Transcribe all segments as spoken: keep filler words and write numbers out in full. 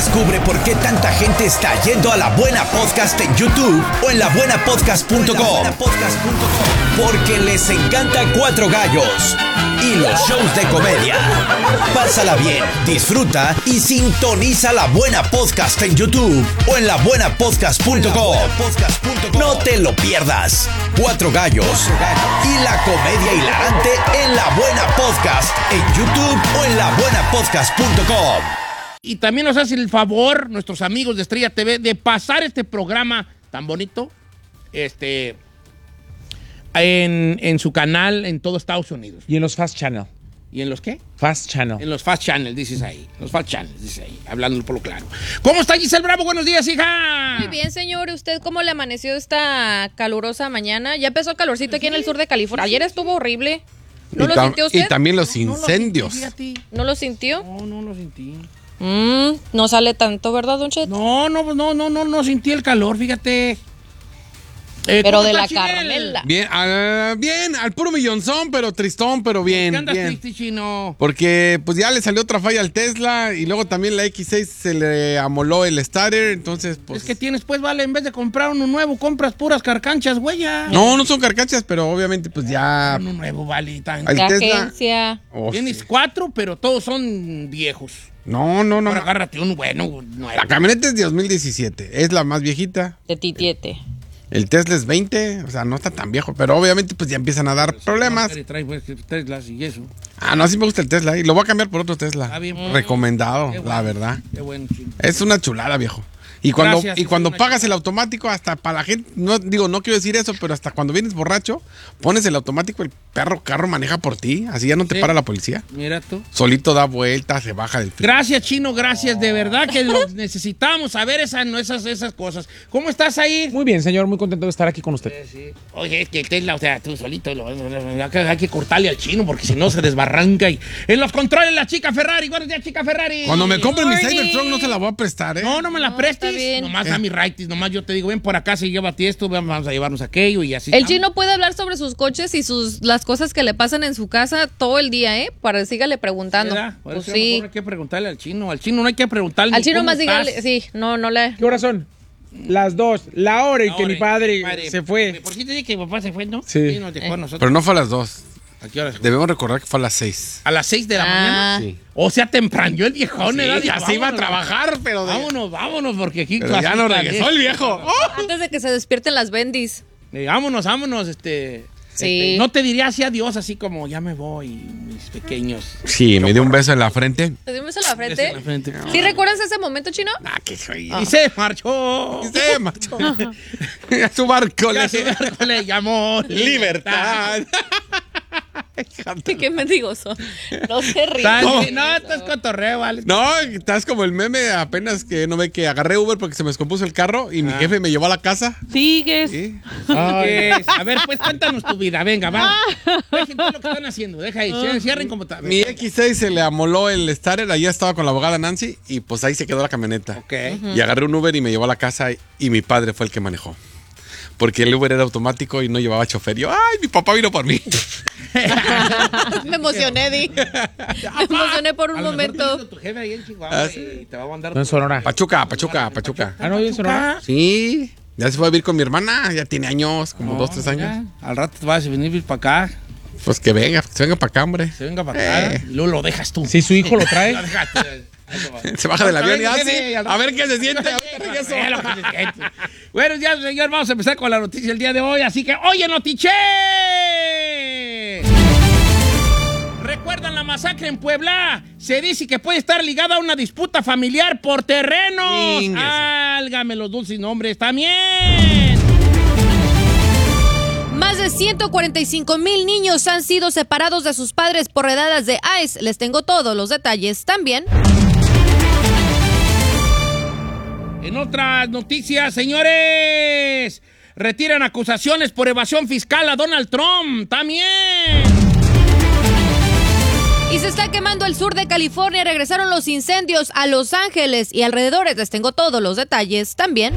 Descubre por qué tanta gente está yendo a La Buena Podcast en YouTube o en la buena podcast punto com. Porque les encanta Cuatro Gallos y los shows de comedia. Pásala bien, disfruta y sintoniza La Buena Podcast en YouTube o en la buena podcast punto com. No te lo pierdas. Cuatro Gallos y la comedia hilarante en La Buena Podcast en YouTube o en la buena podcast punto com. Y también nos hacen el favor, nuestros amigos de Estrella T V, de pasar este programa tan bonito este, en, en su canal en todo Estados Unidos. Y en los Fast Channel. ¿Y en los qué? Fast Channel. En los Fast Channel, dices ahí. Los Fast Channel, dices ahí, hablando por lo claro. ¿Cómo está Giselle Bravo? Buenos días, hija. Muy bien, señor. ¿Usted cómo le amaneció esta calurosa mañana? Ya empezó el calorcito aquí en el sur de California. Ayer estuvo horrible. ¿No y lo tam- sintió usted? Y también los incendios. No, no lo sentí, ¿No lo sintió? no, no lo sentí. Mm, no sale tanto, ¿verdad, Don Chet? No, no, no, no, no, no sentí el calor, fíjate. Eh, Pero ¿cómo de está, la Chinel? Carmela. Bien, al, bien, al puro millonzón, pero tristón, pero bien. ¿Qué andas bien. triste, chino? Porque pues ya le salió otra falla al Tesla y luego también la equis seis se le amoló el starter, entonces pues... Es que tienes, pues, vale, en vez de comprar uno nuevo, compras puras carcanchas, güey, ya. No, no son carcachas, pero obviamente pues ya... Uno nuevo, vale, tan... Al ¿Qué Tesla- agencia? Oh, Tienes sí. cuatro, pero todos son viejos. No, no, no. Ahora agárrate un bueno nuevo. La camioneta es de dos mil diecisiete, es la más viejita. De titiete. El Tesla es veinte, o sea, no está tan viejo, pero obviamente pues ya empiezan a dar problemas. Trae, trae, pues, Teslas y eso. Ah, no, sí me gusta el Tesla y lo voy a cambiar por otro Tesla. Está bien, pues. Recomendado, Qué bueno. la verdad. Qué bueno, chino. Es una chulada, viejo. Y cuando, Gracias, y es cuando una pagas chulada. el automático, hasta para la gente, no digo, no quiero decir eso, pero hasta cuando vienes borracho, pones el automático, el perro carro maneja por ti, así ya no te Sí. para la policía. Mira tú. Solito da vueltas, se baja del frío. Gracias, Chino, gracias. De verdad que lo necesitamos saber esa, no, esas, esas cosas. ¿Cómo estás ahí? Muy bien, señor. Muy contento de estar aquí con usted. Oye, es que el Tesla, o sea, tú solito, lo, hay, que, hay que cortarle al Chino porque si no se desbarranca. Y en los controles, la chica Ferrari. Buenos días, chica Ferrari. Cuando me compre mi Morning. Cybertruck no se la voy a prestar, ¿eh? No, no me la No, prestes. está bien. Nomás Eh. a mi righties, nomás yo te digo, ven por acá, si llévate esto, vamos a llevarnos aquello y así. El estamos. chino puede hablar sobre sus coches y sus las cosas que le pasan en su casa todo el día, ¿eh? Para sígale preguntando. ¿Verdad? Por Pues eso a lo mejor sí. no hay que preguntarle al Chino. Al Chino no hay que preguntarle. Al ni chino cómo más dígale, estás. sí, no, no le... ¿Qué horas son? Las dos. La hora en que Ahora, mi padre, padre, se fue. ¿Por qué te dije que mi papá se fue, no? Sí. nos dejó a nosotros. Pero no fue a las dos. ¿A qué hora se fue? Debemos recordar que fue a las seis. A las seis de la Ah. mañana. Sí. O sea, temprano el viejón, Sí, ¿verdad? ya se iba a Vámonos. trabajar, pero... de- Vámonos, vámonos, porque aquí... Pero ya no clasita, regresó el viejo. ¡Oh! Antes de que se despierten las bendis. Eh, vámonos, vámonos, este... Sí. este, no te diría así adiós, así como ya me voy, mis pequeños. Sí, me dio un beso en la frente. ¿Te dimos en la Beso en frente? la frente. ¿Sí recuerdas ese momento, chino? Ah, qué soy. Y se marchó. Y se marchó. A su barco Ya le se barco le llamó libertad. Qué mendigos son. No se ríen. Tal- ¿Cómo? No, esto es cotorreo, ¿vale? No, estás como el meme apenas que no ve que agarré Uber porque se me descompuso el carro y mi Ah. jefe me llevó a la casa. Sigues. Sí. Ay, a ver, pues cuéntanos tu vida, venga, va. Dejen todo lo que están haciendo, deja ahí, cierren- cierren como tal. Mi equis seis se le amoló el starter, allá estaba con la abogada Nancy y pues ahí se quedó la camioneta. Ok. Y agarré un Uber y me llevó a la casa y, y mi padre fue el que manejó. Porque el Uber era automático y no llevaba chofer. Y yo, ay, mi papá vino por mí. Me emocioné, Di. Me emocioné por un A lo mejor momento. te tu jefe ahí en Chihuahua Ah, y te va a mandar... No en Sonora. Pachuca, Pachuca, Pachuca. Ah, no, yo en Sonora. Sí, ya se fue a vivir con mi hermana, ya tiene años, como No, dos, tres años. ya, Al rato te vas a venir para acá, Pues que venga, que se venga para acá, hombre. se venga para acá, Eh. y luego lo dejas tú. Si su hijo lo trae. Lo dejas tú. Ahí te va. Se baja del avión y Venga, así. jefe, al A ver rato- qué se siente. ahorita regreso. Ve lo que se siente. Bueno, ya, señor, vamos a empezar con la noticia del día de hoy. Así que, oye, Notiche. ¿Recuerdan la masacre en Puebla? Se dice que puede estar ligada a una disputa familiar por terrenos. Chingues. Álgame los dulces nombres también. Más de ciento cuarenta y cinco mil niños han sido separados de sus padres por redadas de ICE. Les tengo todos los detalles también. En otras noticias, señores, retiran acusaciones por evasión fiscal a Donald Trump. También. Y se está quemando el sur de California. Regresaron los incendios a Los Ángeles y alrededores. Les tengo todos los detalles también.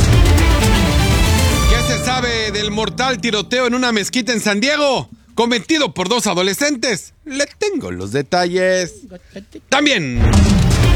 ¿Qué se sabe del mortal tiroteo en una mezquita en San Diego? Cometido por dos adolescentes. Le tengo los detalles. También.